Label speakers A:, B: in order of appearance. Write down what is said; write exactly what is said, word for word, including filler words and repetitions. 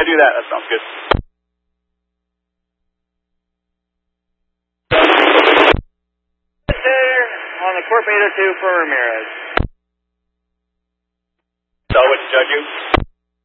A: Yeah, do that. That sounds good.
B: On the Corp eight oh two for Ramirez.
A: So, what did you judge you?